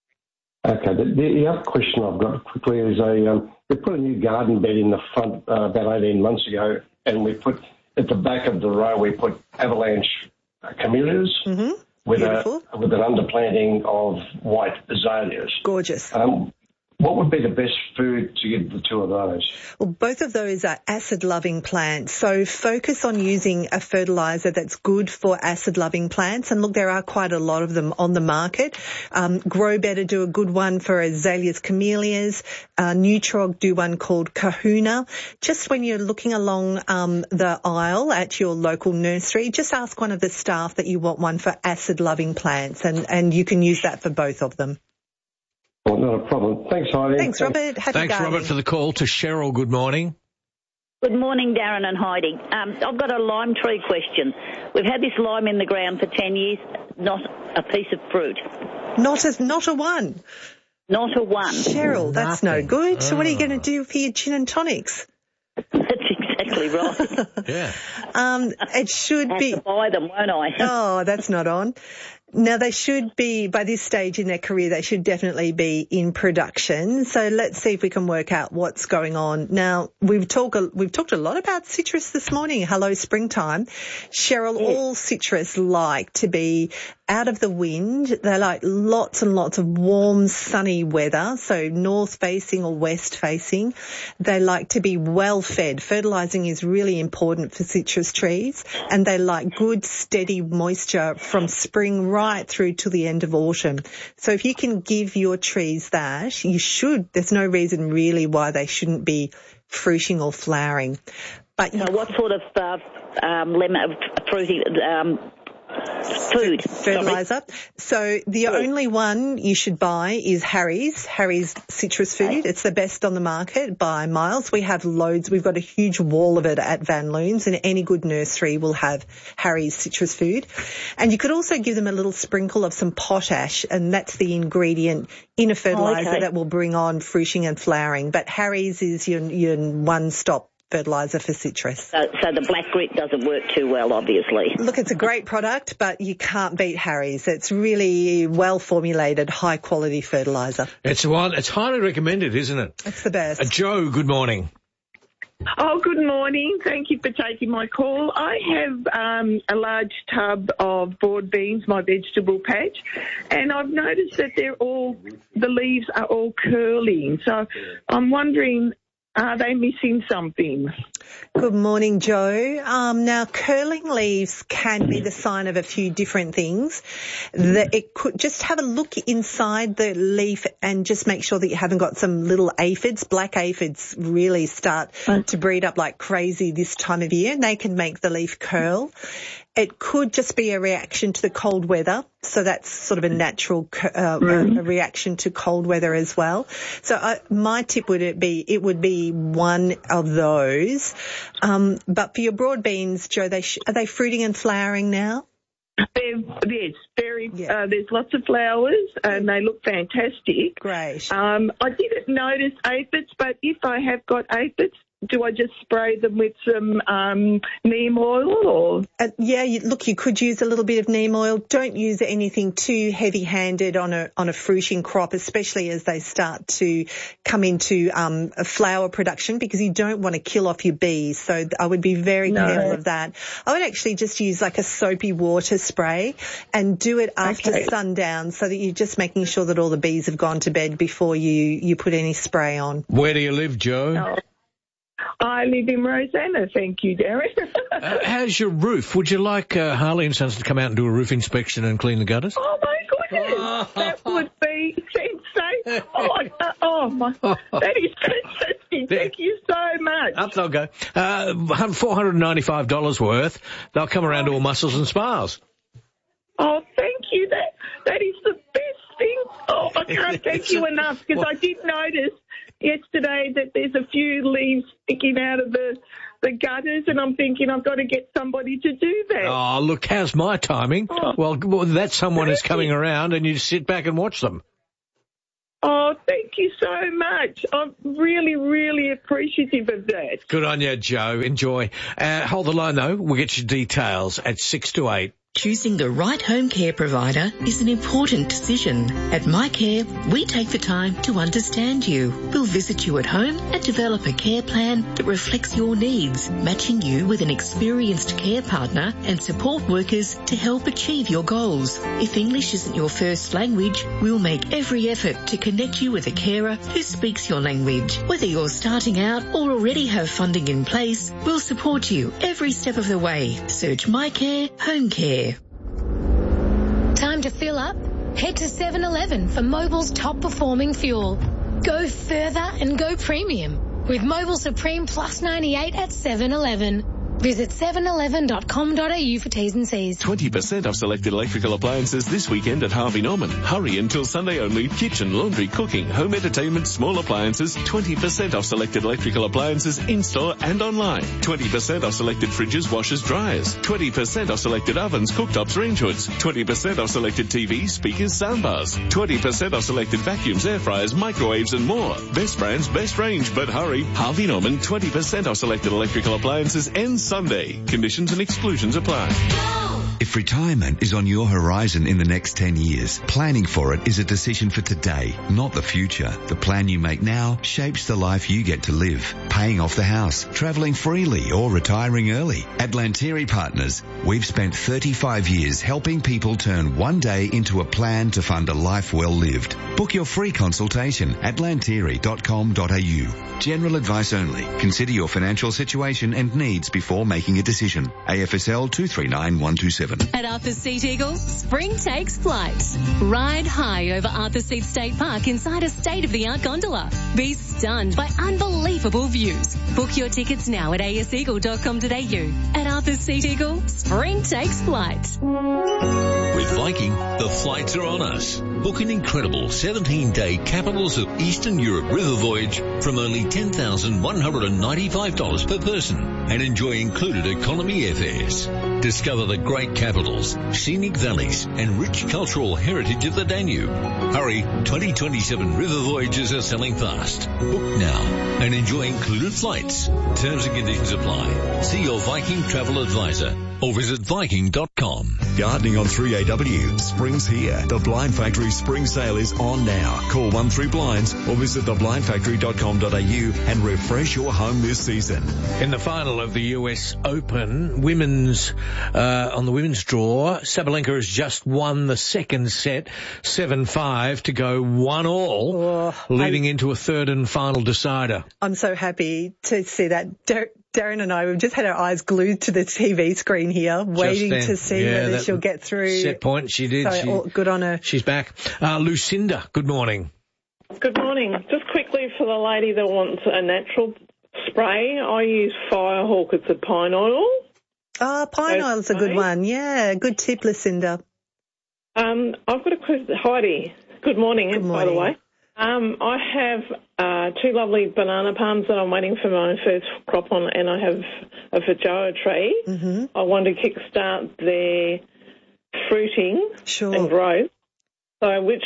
Okay, the, the other question I've got quickly is a um, we put a new garden bed in the front uh, about eighteen months ago, and we put at the back of the row we put avalanche uh, camellias Mm-hmm. with Beautiful. a with an underplanting of white azaleas. Gorgeous. Um, what would be the best food to give the two of those? Well, both of those are acid-loving plants, so focus on using a fertiliser that's good for acid-loving plants. And look, there are quite a lot of them on the market. Um, Grow Better do a good one for azaleas, camellias. Uh, Nutrog do one called Kahuna. Just when you're looking along um, the aisle at your local nursery, just ask one of the staff that you want one for acid-loving plants, and, and you can use that for both of them. Well, not a problem. Thanks, Heidi. Thanks, Robert. Happy Thanks, gardening. Robert, for the call. To Cheryl, good morning. Good morning, Darren and Heidi. Um, I've got a lime tree question. We've had this lime in the ground for ten years, not a piece of fruit. Not a, not a one. Not a one. Cheryl, that's no good. So what are you Oh. going to do for your gin and tonics? That's exactly right. Yeah. Um, it should Have be. to buy them, won't I? Oh, that's not on. Now, they should be, by this stage in their career, they should definitely be in production. So let's see if we can work out what's going on. Now, we've talked, we've talked a lot about citrus this morning. Hello, springtime. Cheryl, Yes. all citrus like to be out of the wind. They like lots and lots of warm, sunny weather, so north facing or west facing. They like to be well fed. Fertilizing is really important for citrus trees, and they like good, steady moisture from spring right through to the end of autumn. So if you can give your trees that, you should. There's no reason really why they shouldn't be fruiting or flowering. But so what sort of uh, um, lemon fruiting um, food fertilizer? So the only one you should buy is Harry's Harry's citrus food. It's the best on the market by miles. We have loads. We've got a huge wall of it at Van Loon's, and any good nursery will have Harry's citrus food. And you could also give them a little sprinkle of some potash, and that's the ingredient in a fertilizer oh, okay. that will bring on fruiting and flowering. But Harry's is your your one-stop fertiliser for citrus. So, so the black grit doesn't work too well, obviously. Look, it's a great product, but you can't beat Harry's. It's really well formulated, high quality fertiliser. It's one. It's highly recommended, isn't it? It's the best. Uh, Joe, good morning. Oh, good morning. Thank you for taking my call. I have um, a large tub of broad beans, my vegetable patch, and I've noticed that they're all, the leaves are all curling. So I'm wondering, are they missing something? Good morning, Joe. Um, now, curling leaves can be the sign of a few different things. That it could just have a look inside the leaf and just make sure that you haven't got some little aphids. Black aphids really start to breed up like crazy this time of year, and they can make the leaf curl. It could just be a reaction to the cold weather. So that's sort of a natural uh, mm. a reaction to cold weather as well. So uh, my tip would be, it would be one of those. Um, but for your broad beans, Joe, they sh- are they fruiting and flowering now? They're, yes, very. Yeah. Uh, there's lots of flowers and they look fantastic. Great. Um, I didn't notice aphids, but if I have got aphids, do I just spray them with some um, neem oil or? Uh, yeah, you, look, you could use a little bit of neem oil. Don't use anything too heavy-handed on a on a fruiting crop, especially as they start to come into um, a flower production, because you don't want to kill off your bees. So I would be very no. careful of that. I would actually just use like a soapy water spray and do it after okay. sundown, so that you're just making sure that all the bees have gone to bed before you, you put any spray on. Where do you live, Joe? No. I live in Rosanna, thank you, Darren. uh, how's your roof? Would you like uh, Harley and Sons to come out and do a roof inspection and clean the gutters? Oh, my goodness. Oh. That would be insane. Oh, uh, oh, my. That is fantastic. Thank you so much. Up they'll go. Uh, four hundred ninety-five dollars worth. They'll come around to all Muscles and Spas. Oh, thank you. That That is the best thing. Oh, I can't thank you enough, because I did notice yesterday that there's a few leaves sticking out of the the gutters, and I'm thinking I've got to get somebody to do that. Oh, look, how's my timing? Oh, well, that someone is coming you. around, and you just sit back and watch them. Oh, thank you so much. I'm really, really appreciative of that. Good on you, Joe. Enjoy. Uh, hold the line, though. We'll get you details at six to eight. Choosing the right home care provider is an important decision. At MyCare, we take the time to understand you. We'll visit you at home and develop a care plan that reflects your needs, matching you with an experienced care partner and support workers to help achieve your goals. If English isn't your first language, we'll make every effort to connect you with a carer who speaks your language. Whether you're starting out or already have funding in place, we'll support you every step of the way. Search MyCare Home Care. Time to fill up? Head to seven eleven for Mobil's top performing fuel. Go further and go premium with Mobil Supreme Plus ninety-eight at seven eleven. Visit seven eleven dot com dot a u for T's and C's. twenty percent off selected electrical appliances this weekend at Harvey Norman. Hurry until Sunday only. Kitchen, laundry, cooking, home entertainment, small appliances. twenty percent off selected electrical appliances in-store and online. twenty percent off selected fridges, washers, dryers. twenty percent off selected ovens, cooktops, range hoods. twenty percent off selected T Vs, speakers, soundbars. twenty percent off selected vacuums, air fryers, microwaves and more. Best brands, best range, but hurry. Harvey Norman, twenty percent off selected electrical appliances ends Sunday. Conditions and exclusions apply. If retirement is on your horizon in the next ten years, planning for it is a decision for today, not the future. The plan you make now shapes the life you get to live. Paying off the house, travelling freely or retiring early. At Lantieri Partners, we've spent thirty-five years helping people turn one day into a plan to fund a life well lived. Book your free consultation at lantieri dot com dot a u. General advice only. Consider your financial situation and needs before making a decision. A F S L two three nine one two seven. seven. At Arthur Seat Eagle, spring takes flight. Ride high over Arthur Seat State Park inside a state-of-the-art gondola. Be stunned by unbelievable views. Book your tickets now at a s eagle dot com dot a u. At Arthur Seat Eagle, spring takes flight. With Viking, the flights are on us. Book an incredible seventeen-day Capitals of Eastern Europe river voyage from only ten thousand one hundred ninety-five dollars per person and enjoy included economy airfares. Discover the great capitals, scenic valleys and rich cultural heritage of the Danube. Hurry, twenty twenty-seven river voyages are selling fast. Book now and enjoy included flights. Terms and conditions apply. See your Viking travel advisor or visit viking dot com. Gardening on three A W. Spring's here. The Blind Factory Spring Sale is on now. Call one three blinds or visit the blind factory dot com dot a u and refresh your home this season. In the final of the U S Open, women's uh, on the women's draw, Sabalenka has just won the second set, seven five to go one all, oh, leading I'm, into a third and final decider. I'm so happy to see that. Dar- Darren and I, we've just had our eyes glued to the T V screen here, waiting then, to see yeah, whether she'll get through. Set point, she did. So she, all, good on her. She's back. Uh, Lucinda, good morning. Good morning. Just quickly for the lady that wants a natural spray, I use Firehawk. It's a pine oil. Oh, pine so oil's a good one. Yeah, good tip, Lucinda. Um, I've got a question. Heidi, good morning, good morning. by the way. Um, I have uh, two lovely banana palms that I'm waiting for my first crop on, and I have a Feijoa tree. Mm-hmm. I want to kickstart their fruiting sure. and growth. So which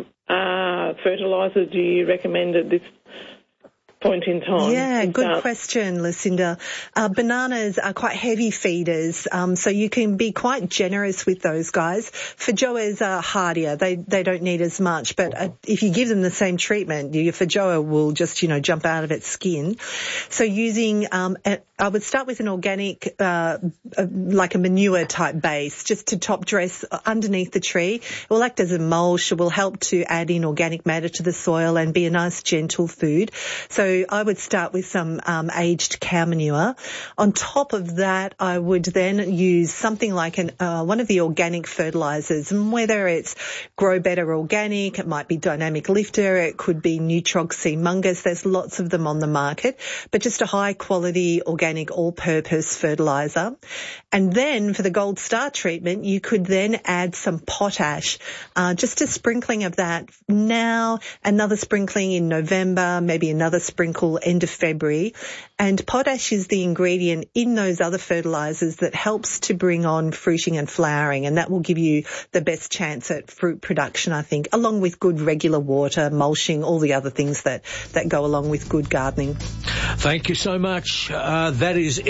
uh, fertiliser do you recommend at this point in time? Yeah, good question, Lucinda. Uh, bananas are quite heavy feeders, um, so you can be quite generous with those guys. Feijoas are hardier. They they don't need as much, but uh, if you give them the same treatment, your Feijoa will just, you know, jump out of its skin. So using, um, a, I would start with an organic, uh, uh, like a manure type base, just to top dress underneath the tree. It will act as a mulch. It will help to add in organic matter to the soil and be a nice gentle food. So I would start with some um, aged cow manure. On top of that, I would then use something like an uh, one of the organic fertilisers, and whether it's Grow Better Organic, it might be Dynamic Lifter, it could be Nutroxy Mungus. There's lots of them on the market, but just a high quality organic all-purpose fertiliser. And then for the Gold Star treatment, you could then add some potash, uh, just a sprinkling of that now, another sprinkling in November, maybe another sprinkling sprinkle end of February. And potash is the ingredient in those other fertilisers that helps to bring on fruiting and flowering, and that will give you the best chance at fruit production, I think, along with good regular water, mulching, all the other things that, that go along with good gardening. Thank you so much. Uh, that is